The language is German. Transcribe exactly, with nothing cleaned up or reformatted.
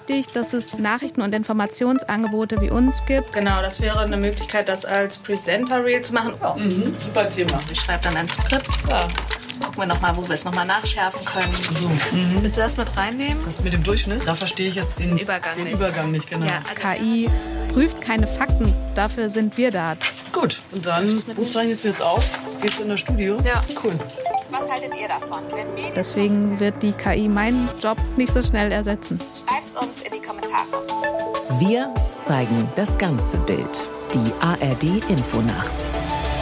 wichtig, dass es Nachrichten- und Informationsangebote wie uns gibt. Genau, das wäre eine Möglichkeit, das als Presenter-Reel zu machen. Ja, mhm, super Thema. Ich schreibe dann ein Skript. Ja. Gucken wir nochmal, wo wir es nochmal nachschärfen können. So. Mhm. Willst du das mit reinnehmen? Das mit dem Durchschnitt? Da verstehe ich jetzt den Übergang den nicht. Übergang nicht, genau. Ja, K I prüft keine Fakten, dafür sind wir da. Gut, und dann, wo zeichnest du jetzt auf? Gehst du in das Studio? Ja. Cool. Was haltet ihr davon? Wenn Medien Deswegen wird die K I meinen Job nicht so schnell ersetzen. Schreibt's uns in die Kommentare. Wir zeigen das ganze Bild. Die A R D Infonacht.